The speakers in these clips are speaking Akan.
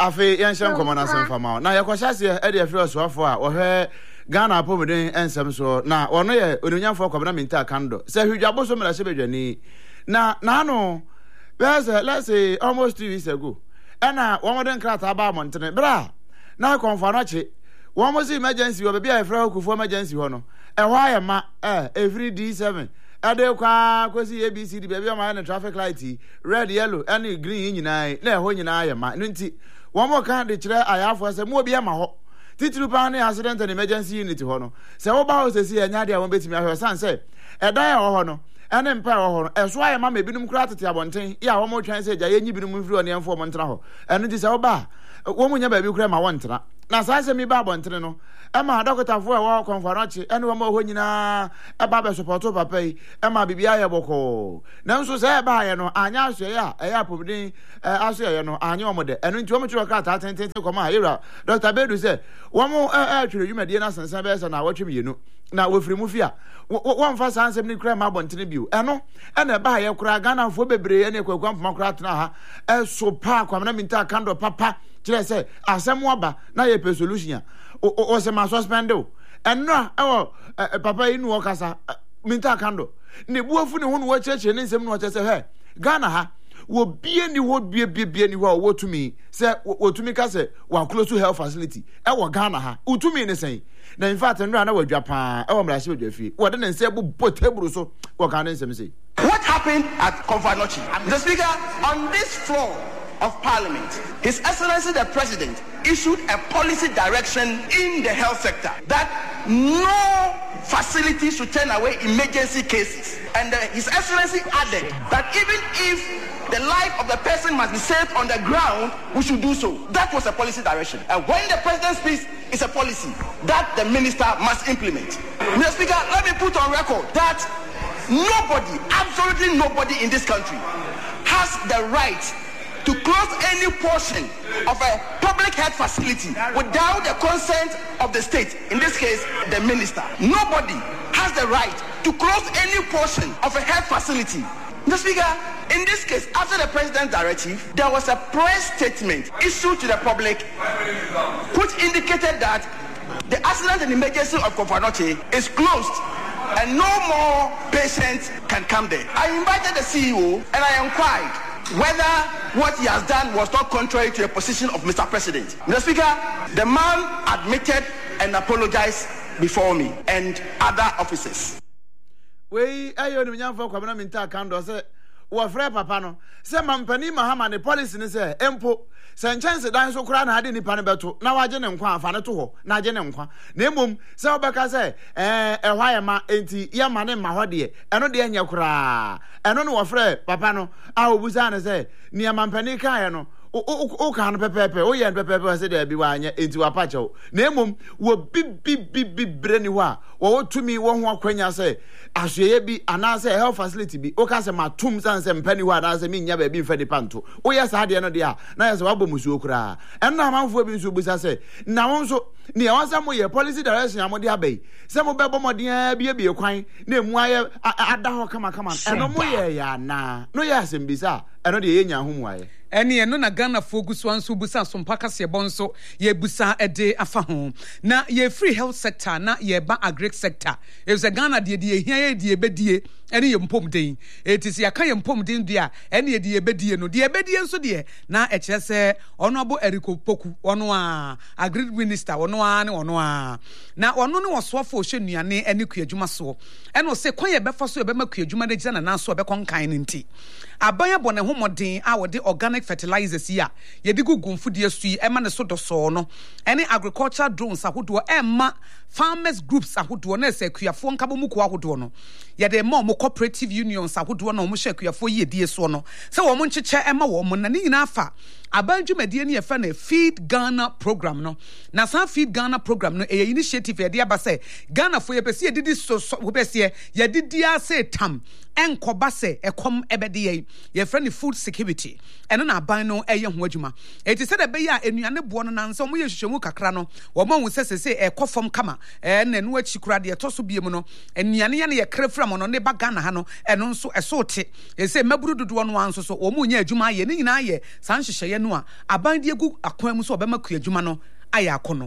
afi yenshem komona semfama na yakoshase e de afiro soafo a ohwe Ghana pomeden ensem so na ono ye onunyamfo kwabena minta kando se hwudwabo so mera sebedwani na no let's say almost 2 weeks ago ena womoden krata ba montene bra na konfanoche womosi emergency wo bia afiro kufu emergency ho no ehwa ye ma every D7 ade kwa kwesi ABCD bia ma na traffic light red yellow and green nyinaa na ehho nyinaa ye ma nti womo kan de kire ayafo se mo bia ma ho titru pa na accident and emergency unit ho no se wo ba ho se si anya de a won betimi ahwe san se edan ya ho no ene mpa ho no eso aye ma mebinum kura tete abonten ya wo mo twan se ja yenyi binum mfiri one enfo mo ntena ho eno ti se wo ba wo mo nya ba bi kura ma won ntena na sa se mi ba abonten no e ma dokotafo e wo konfanoche ene wo ma ho nyina e ba be support papa yi e ma bibia ye boko na nso se e ba ye no anya aso ya e ya pomdin aso ye no anya wo mo de eno nti wo mo tro ka ta tenten koma ayira Dr. Bedu se wo mo twere dwumadie na sansan be se na wo twem yenu na wofiri mu fia won fa sansem ni kra ma bontene biu eno ena ba ye kra Ghana fo bebre ene kwakwa mpoma kra tena ha so pa kwamna minta kando papa kire se asem waba na ye pe solution o se ma suspend o eno papa inu o kasa minta kando ne buafu ne hunu wo cheche ne nsem no che se he Ghana ha wo bie ni wo bie ni wo wotumi se wotumi ka se wa close to health facility e wo Ghana ha utumi ne sen na in fact nra na wadwa pa e wo mra se wadwa fi wo de ne nse bu table so wo kan ne nsem se. What happened at Konfanoche? The Speaker, on this floor of Parliament, His Excellency the President issued a policy direction in the health sector that no facility should turn away emergency cases. And His Excellency added that even if the life of the person must be saved on the ground, we should do so. That was a policy direction. And when the President speaks, it's a policy that the minister must implement. Mr. Speaker, let me put on record that nobody, absolutely nobody in this country has the right to close any portion of a public health facility without the consent of the state, in this case, the minister. Nobody has the right to close any portion of a health facility. Mr. Speaker, in this case, after the President's directive, there was a press statement issued to the public which indicated that the accident and emergency of Konfanoche is closed and no more patients can come there. I invited the CEO and I inquired whether what he has done was not contrary to the position of Mr. President. Mr. Speaker, the man admitted and apologized before me and other officers. We ayo ni nyamfo kwabena minta kando se wo frɛ papa no se mampani mahama ne policy ne se empo se chance dan so kura na ade nipa ne beto na waje ne nkwa afa ne to ho na age ne nkwa na emom se obeka se ehwa ye ma enti ye ma ne ma ho de eno de anya kura eno no wo frɛ papa no a obuza ne se ni mampani kan ye no o kan pepepe o ye pepepe se de bi wa anya enti wa pa chew na emom wo bi breni ho a wo tumi wo ho akwanya se asoye bi anase health facility bi o ka se matum sanse mpani ho anase mi nya ba bi mfa nipa nto o ye sa de no de a na ye se wa bomusuo kura enna amanfo bi nso busa se na won so ne ya wasa mo ye policy direction amode abai se mo bebo modin bie kwan na emu aye ada ho kama eno mo ye ya na no ye asem bisa eno de ye nya ho mu aye eni eno na Ghana focus wan so busa so mpaka se bonso ye busa ede afa ho na ye free health sector na ye ba agric sector e se Ghana de hia ye de bedie ene ye mpomden etisi aka ye mpomden de a ene ye de bedie no de bedie nso de na e kire se ono abo Eriko Poku ono a agric minister ono a ne ono a na ono ne wosofo hwenuane ene kuadwuma so ene o se kwan ye befa so ye be makuadwuma de gina na so be konkan ne nti abanya bone homodin a wode organic fertilizers ya yedi gugumfudie sui ema ne so doso no ene agricultural drones ahodo ema farmers groups ahodo na sekuafo nkabo muko ahodo no yede ma mo cooperative unions ahodo na mo sekuafo yedie so no se wo mo ncheche ema wo mo na ni nyina afa abanjumedie ne yefa na Feed Ghana program no na san Feed Ghana program no e initiative yede aba se Ghana fo yepese yedidi so wopese yedidi ase tam enkoba se ekom ebede ye friend food security eno na aban no eye ho adwuma eti se de be ya enuane bo no nanso mo ye hwehwemu kakra no wo ma hu sesese ekofom kama na no achikura de etoso biem no enuane ye ne ye krefram no ne ba Ghana ha no eno nso eso te ese maburu dodo no anso so wo mu nya adwuma ye ne nyina ye san hwehye no a aban de gu akwan mu so obema kuadwuma no aya akono.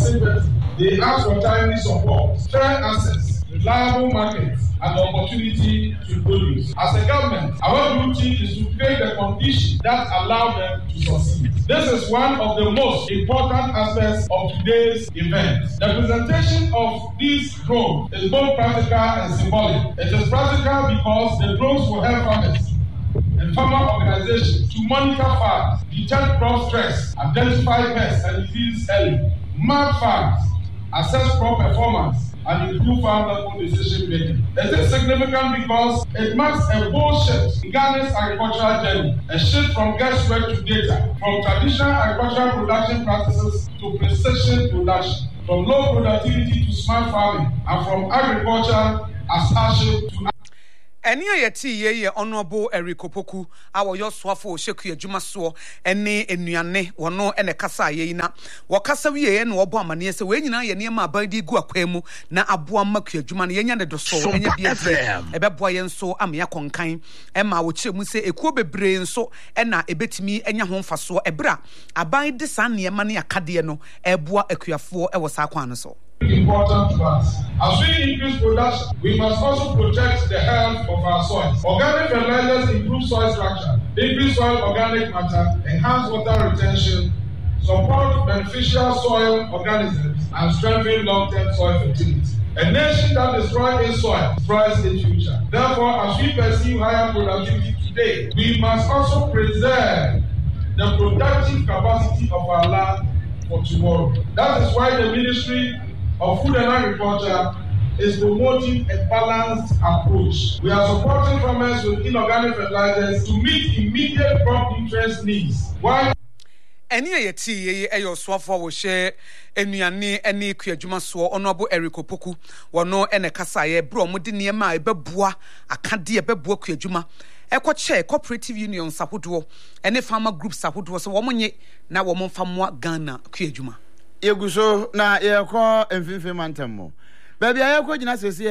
They ask for timely support, fair access, reliable markets, and opportunity to produce. As a government, our duty is to create the conditions that allow them to succeed. This is one of the most important aspects of today's event. The presentation of these drones is both practical and symbolic. It is practical because the drones will help farmers and farmer organizations to monitor farms, detect crop stress, identify pests and diseases early, map farms, assess crop performance, and improve farmer decision making. It is significant because it marks a bold shift in Ghana's agricultural journey, a shift from guesswork to data, from traditional agricultural production practices to precision production, from low productivity to smart farming, and from agriculture as hardship to Eni ayeti ye honorable Eric Opoku awo yo soafo hyeku adwuma so ene enuane wono ene kasa ye na wo kasa wiye na wo bo amane se we nyina ye ne ma abandi gu akwan mu na aboa maku adwuma no yenya ne do so enya bia ebeboa ye nso am ya konkan e ma wo kire mu se ekuo bebre nso na ebetimi enya ho mfaso ebra aban de san ne ma ne akade no eboa akuafo e wo sa kwan no so. Important to us. As we increase production, we must also protect the health of our soils. Organic fertilizers improve soil structure, increase soil organic matter, enhance water retention, support beneficial soil organisms, and strengthen long-term soil fertility. A nation that destroys its soil destroys its future. Therefore, as we pursue higher productivity today, we must also preserve the productive capacity of our land for tomorrow. That is why the Ministry of Food and Agriculture is promoting a balanced approach. We are supporting farmers with inorganic fertilizers to meet immediate crop nutrient needs. While Eni ayeti eyo swafo wo hye enuane ene kuadwuma so honorable Eric Opoku wono ene kasa ye bro mo de niema ebeboa akade ebeboa kuadwuma ekoche cooperative union sahodo ene farmer group sahodo so wo monye na wo monfamwa Ghana kuadwuma yeguso na yekọ emfimfim antemo baby ayekọ gina sesi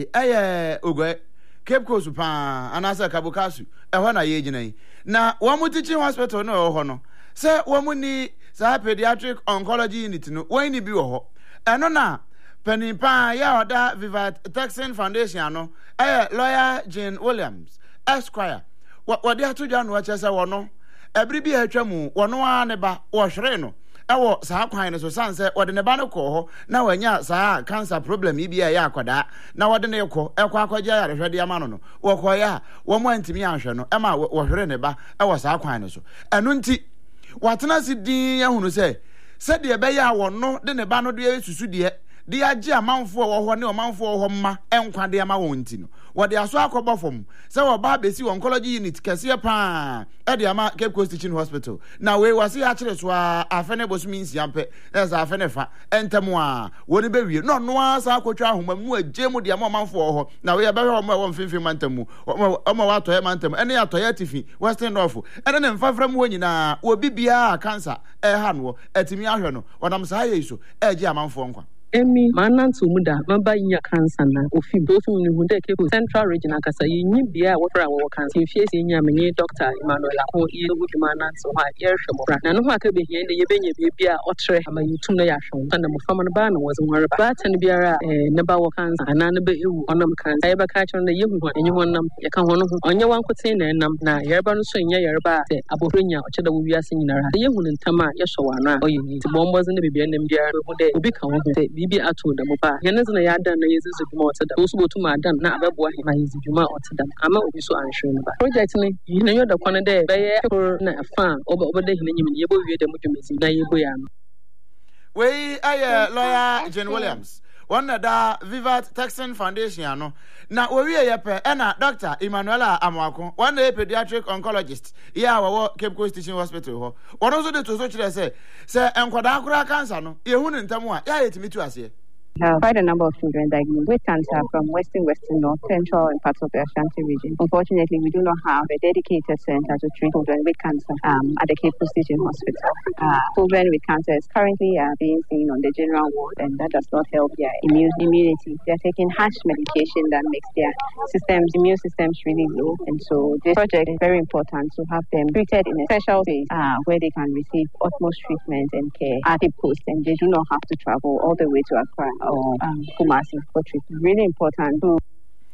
eye ogwe Cape Coast pa anasa kabukasu ehọ na ye gina yi na wo mu teaching hospital no ho no se wo mu ni sa pediatric oncology unit no wo ni bi wo ho eno na penipa ya oda Vivat Texan Foundation no lawyer Jane Williams Esquire wo de atoja no acha se wo no ebri bi atwa mu wo no a ne ba wo hwere no ewo saa kwan no so sanse wode ne ba no kɔ ho na wanya saa cancer problem yi bia ya akoda na wode ne kɔ akɔgya ya rehwede ama no wo kɔ ya wo mo antimi ahwɛ no ema wo hwere ne ba ewo saa kwan no so eno nti watena si din ahunu se de be ya wo no de ne ba no de susu de agye amanfo wo ho ne amanfo wo ho mma enkwa de ama won nti no wode aso akɔbɔ fom se wo ba besi oncology unit kese pa de ama Cape Coast Teaching Hospital na we wase ya kire so afene bosumi nsiampe esa afene fa entemu a woni be wie no no asa akotwa ahoma mu agye mu de ama amanfo wo ho na we ya be ho mo mfimfim mantemu o wa to ye mantemu ene ya to ye tifi Western North ene ne mfafra mu honyina obi bia cancer ha no etimi ahwe no wonam sa ye so agye amanfo nkwa Emi mananto muda maba nya cancer na ofi bofu ni hunde Cape Central Region akasa yin bia wofra wo cancer fiese nya menye Dr. Emmanuel Ako ye wudu mananto ha ye hwemo na no ha ka be hie ne ye benye bia otre ama yitum na ya hwon na mo fama no ba na wo zon ba tan biara ne ba wo cancer ana ne be ewu onam cancer ye ba ka chon na ye hu enyi honam ye ka hono ho onye wankote na enam na ye ba no so nya ye ba se abohrenya oche da wo wiase nyinara ye hu ntama ye hwo wana oye ni ti bomboze ne bibia nem biara hu de obi ka ho bibi ato da mo ba yene zina ya dan na yezizu dwuma oteda so botu ma dan na abeboa he ma yezizu dwuma oteda ama obi so anhwe no ba project ni yene yo da kwane de be ye na fa oba de hine nyim ye bo wie de mo dwumezi na ye bo ya no we lawyer Jane Williams one da Vivat Texan Foundation no na we ye pe na Dr. Emmanuel Amwako one a pediatric oncologist ya wo Cape Coast Teaching Hospital ho one so de to so kire se enkwada akura cancer no ye hu ne ntamu a ya yetimi tu ase have quite a number of children diagnosed with cancer from Western, North, Central, and parts of the Ashanti region. Unfortunately, we do not have a dedicated center to treat children with cancer at the Cape Coast Teaching Hospital. Children with cancer is currently being seen on the general ward, and that does not help their immunity. They are taking harsh medication that makes their immune systems really low. And so this project is very important to have them treated in a special space where they can receive utmost treatment and care at Cape Coast, and they do not have to travel all the way to Accra or Kumasi for treatment. Really important to.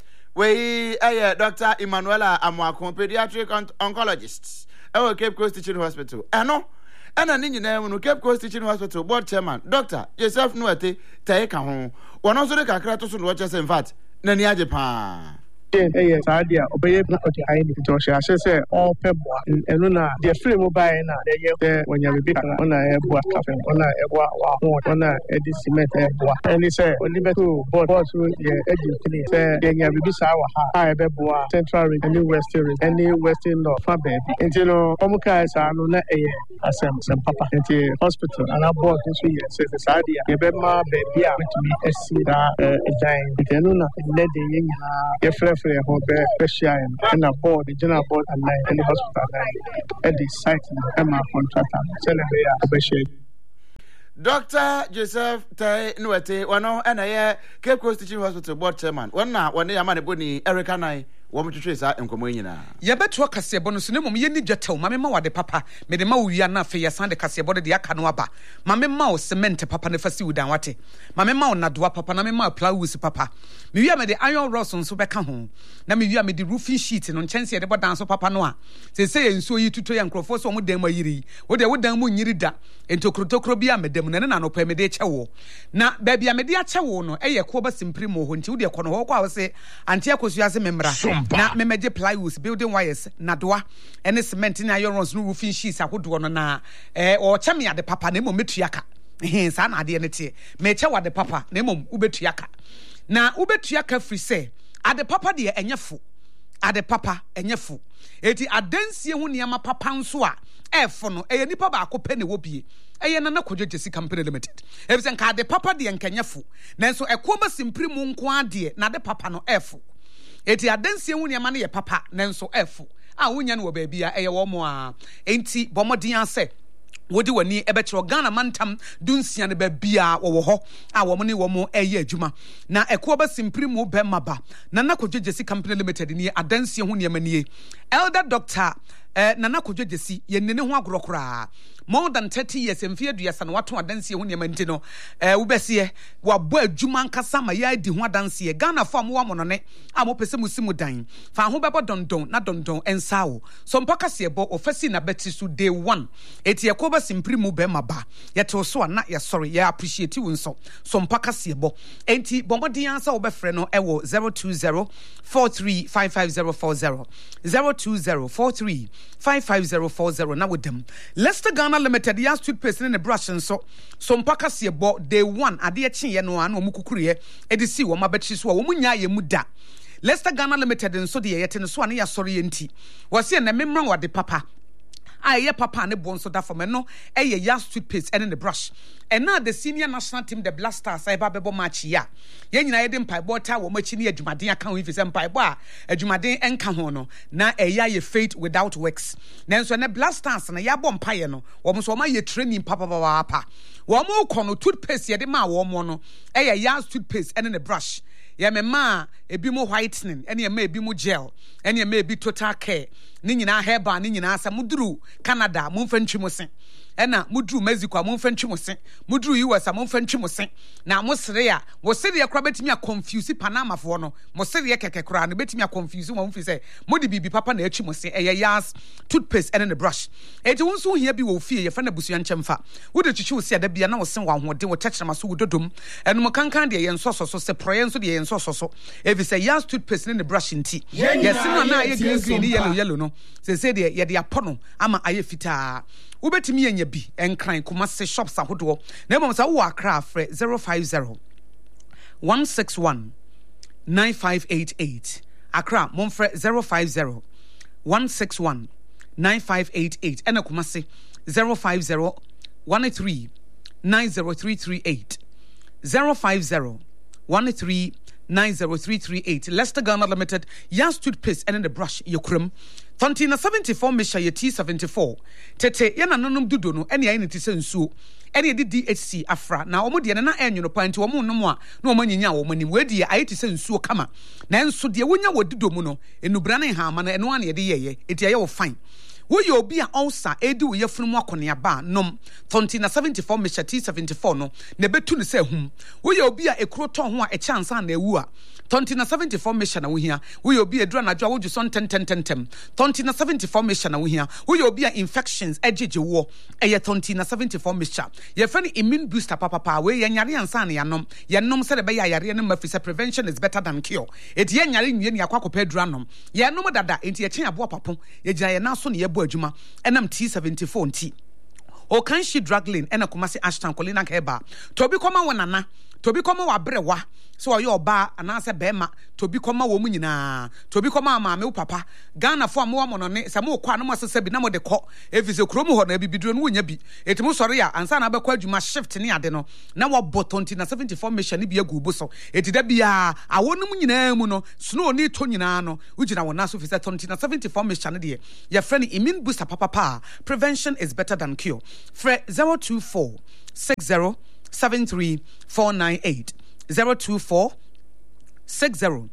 Dr. Emanuela Amwako, pediatric oncologist at Cape Coast Teaching Hospital. And no Cape Coast Teaching Hospital board chairman, Dr. Joseph Nuete, Taeka home. One also the Kakratos watches in fact, Nania Japan. Yes, idea. Obey not the idea. Josh, I say all pebble and Luna, the free mobile na the when you be on a boa cafe, on a Eddie cement and he said, when you go board through the edge, then you be sour, high beboa, central, any western north, Fabe, and you know, Omuka is Anuna a some papa at the hospital, and I bought this year, says this idea. You bet my baby out to me a cedar, a giant, and Luna, and let the and a board, the general board, and the hospital and the site Emma contractor. Dr. Joseph Tai Nuete, one and Cape Coast Teaching Hospital board chairman. One now, one day, Amani Boni, Eric and I. Woman to trace out in Communina. Yabetua Casabonus, no Yeni Jetto, Mamma de Papa, made the Mauiana Faya Sande Casabode de Acanuaba, Mamma Mau cement Papa Nefasi Danwate, Mamma Mau Nadua Papa, Namma Plows Papa. Maybe I made the iron rods on Subeka home. Now maybe I made the roofing sheet and on chance at the dance of Papa Noa. They say, and so you to Toy and Crofos on them Yiri, what they would done when Yirida, and to Crotocrobia made them and no Pemede Chawo. Now, baby, I made the Chawo, no, a Quabas in Primo, when you dear Conohoka say, Antiacos as a member. Na me meje plywood building wires na doa ene cement na iron rods no roofing sheets akodo no na o chame ade papa na mom metuaka sa na ade ne tie me che wade papa na mom ubetuaka na ubetuaka free say ade papa de enyefo ade papa enyefo eti adansie hu niam papa nso a efo no nipa ba akopɛ ne wobie na Kodwogye Company Limited ebisen ka ade papa de enkanyefo nanso ekoma simpri mu nko ade na ade papa no efo eti adansie hu niam na ye papa nanso efo a wonya no wo ba bia wo mo a enti bomodin ase wodi wani ebetro Ghana mantam dunsia ne ba bia wo ho a wo ne wo mo eye adwuma na eko ba simpri mu be maba na Kodwogye Company Limited ni adansie hu niam nie elder doctor Nana Kodwogye ye nene ho agorokora more than 30 years emfie aduasa na wato adansie ho niam nti no wobese wabo adwuma nkasa ma ya di ho adansie Ghana fam wo amonone a mo pese musimu dan fa ho bebo dondon na dondon ensawo so mpaka se ebo ofasi na beti so day 1 eti yakoba simpri mu be maba yeto so na ya sorry ya appreciate wo nso so mpaka se ebo enti bomodin ansa wo be frɛ no ewo 020435540 020435540 na wodem Leicester Ghana Limited ya street person in the brush and so mpaka se ebo day 1 ade kye ye no an wo mukukuriye edisi wo mabechi so wo munya ye muda Leicester Ghana Limited nso de yete no so an ya sori yenti wo se na memra wade papa aye papa ne bonso da for me no eye ya street paste and in the brush and now the senior national team the Blasters eba bebo match ya ye nyina ye de mpaibo ta wo machi ne adwumaden aka ho ifise mpaibo a adwumaden enka ho no na eya ye faith without works nanso ne Blasters na ya bo mpaye no wo so ma ye training papa wo mo kono toothpaste ye de ma wo mo no eye ya toothpaste and in the brush ya me ma ebi mo whitening ene ya ma ebi mo gel ene ya ma ebi total care ni nyina heba ni nyina asa muduru Canada mo mfa ntwi mo sen ena muduru Mexico mo mfa ntwi mo sen muduru US mo mfa ntwi mo sen na mo sere a wo sere ya kra betimi a confuse Panama fo no mo sere ya keke kra no betimi a confuse mo mfi say mo de bibi papa na atwi mo sen eye yas toothpaste ene ne brush eti wo nso hia bi wo fie ye fa na busua nkyemfa wo de twitwi wo se da bia na wo sen wa hode wo tekyerema so wo dodom eno mo kankan de ye nso so se proye nso de ye nso so evi say yas toothpaste ene ne brush nti yes na ye green yellow no se de ye de apono ama aye fitaa ubetimi yenya bi enkran Kumase shops ahodo na mom sa wo akra frɛ 050 161 9588 akra mom frɛ 050 161 9588 ena Kumase 050 13 90338 050-1390-338. Leicester Ghana Limited, Yas toothpaste and the brush yokrum. Tontina 74 Misha ye T74. Tete yana nanum dudo no any ain't sensu. Any DHC afra. Now omudia na enyo no point omu no mo no manyinya wo mani wedi ayeti sensu kama. Na enso de wonya wodido mu no enubrane ha ma na eno ane de ye eti aye wo fine. Wo ye obi a ulcer edi wo yefunu mu akone aba nom Tontina 74 Misha T74 no na betu ne se hum. Wo ye obi a ekuro ton ho a e chance na ewu a Tontina 74 Misha na wo hia. Wo ye obi edura na dwa wo juso ten. Tontina 74 Misha na wo hia. Wo ye obi a infections ejeje wo eye Tontina 74 Misha. Ye fa ni immune booster papa we ye nyare ansa na yanom se de be ya yare ne mafisa prevention is better than cure. Eti ye nyare nwie ne akwakopa edura nom. Ye nom dada enti ye chen abo papo ye gina ye na so ne ye adwuma enam T74 nti o kan shi drug lane ena Kumasi Ashton Colina Keba tobi koma wonana tobi koma wa brewa so oyo oba anase bema tobi koma wo mu nyina tobi koma maame wo papa Ghana fo amwo mo no ne se mo kwa no asese bi na mo de ko efise kromu ho na bibiduro no wonya bi etimu sori a ansa na bekwa adwuma shift ne ade no na wo botonti na 74 mission bi agubo so etida bia awonum nyina mu no snow ni to nyina no ugina wona so fise tonti na 74 mission de ya friend immune booster papa prevention is better than cure fre 024 60 73498 024 60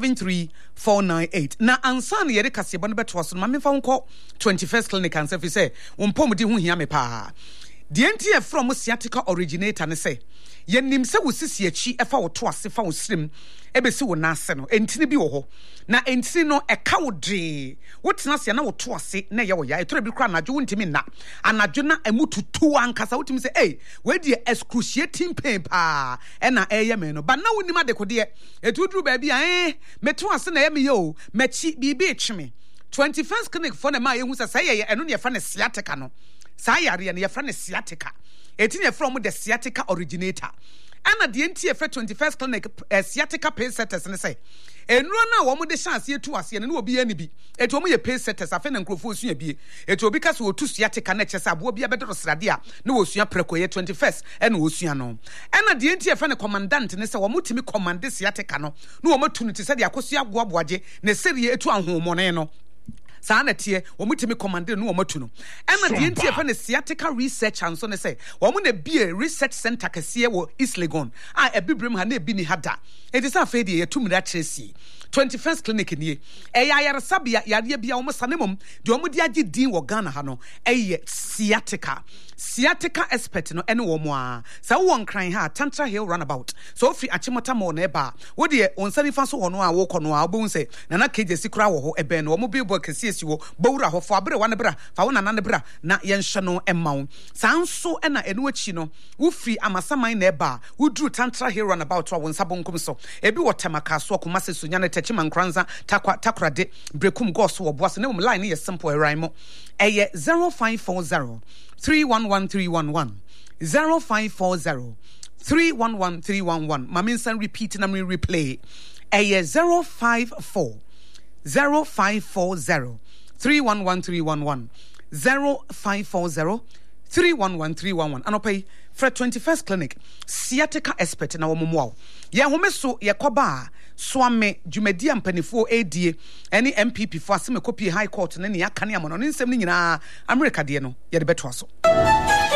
73498 na ansa na yere kase bo no beto so ma me fa nko 21st clinic and say wompom di hu hia me pa de enti e from sciatica originator ne say yenim se wo sisi achi e fa wo to ase fa wo srem ebesi wo na ase no entini bi wo ho na entini no e ka wo dre wo tena se na wo to ase na ye wo ya etoro bi kra anadwo ntimi na anadwo na emututu ankasa wo timi se we di excruciating pain pa e na eye me no ba na wonim adekode etuduru ba bia me to ase na ye me yo mechi bibi etweme 21st clinic for na ma ye hu se ye eno ne ye fa ne sciatica no sa yare ne ye fa ne sciatica etini from the sciatica originator ana de enti e 21st clinic sciatica pain setters ne say enuro na wo mo de chance etu ase ne obi ya ni bi etu mo ye pain setters afa na nkrofo sua bie etu obi ka so otu sciatica na chese abo bia bedoro srade a na wo sua preko ye 21st ena wo sua no ana de enti e fa ne commandant ne say wo mutimi command sciatica no na wo matu ne tse de akoso agoaboaje ne serie etu ahomone no saa na tie wo mutimi commander no wo matu no ema de ntie fa ne sciatica research and so ne say wo mo na bie research center kase wo East Legon a ebibrem ha na ebi ni hada it is afa de yetumira tresi 21st clinic nie yare sabia yare bia wo sanemom de wo di agi din wo Ghana ha no sciatica expert no ene wo mo a sa wo nkran ha Tantra Hill runabout so ofi achimota mo na eba wo de onsani fa so wo no a wo kono a wo say na keje sikura wo ho ebe no wo mo billboard kase si wo bowura ho fo abere wane bra fa wo na bra na yenhye no emma wo sanso ena enu achi no wo free amasaman na eba wo duru Tantra Hill runabout wo nsabonkum so ebi wo temaka so Kumasi so nyane techima nkranza takrade brekum go so wo boase na wo line ye simple eraimo 0540 311311 0540 311311 maminsan repeat na me replay 054 0540 311311 0540 311311 anopay for 21st clinic sciatica expert na wo momo ye home so ye koba swame jumedia mpanifo adie ene MPP fo aseme copy high court na ne yakane amono ne nsem ne nyina America de no ye de beto aso